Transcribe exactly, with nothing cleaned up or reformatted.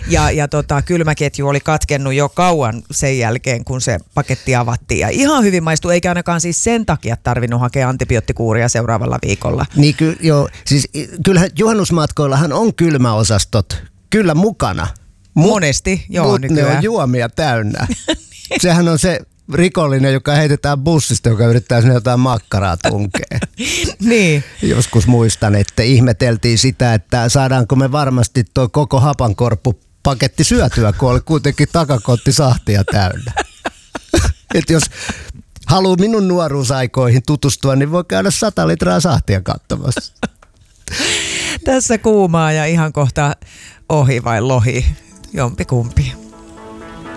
Ja, ja tota, kylmäketju oli katkennut jo kauan sen jälkeen, kun se paketti avattiin. Ja ihan hyvin maistui, eikä ainakaan siis sen takia tarvinnut hakea antibioottikuuria seuraavalla viikolla. Niin ky- joo, siis kyllähän juhannusmatkoillahan on kylmäosastot kyllä mukana. Mut, Monesti, joo mut nykyään. ne on juomia täynnä. Sehän on se rikollinen, joka heitetään bussista, joka yrittää sinne jotain makkaraa tunkea. Niin. Joskus muistan, että ihmeteltiin sitä, että saadaanko me varmasti tuo koko hapankorppu paketti syötyä, kun oli kuitenkin takakotti sahtia täynnä. Et jos haluaa minun nuoruusaikoihin tutustua, niin voi käydä sata litraa sahtia katsomassa. Tässä kuumaa ja ihan kohta ohi vai lohi, jompi kumpi.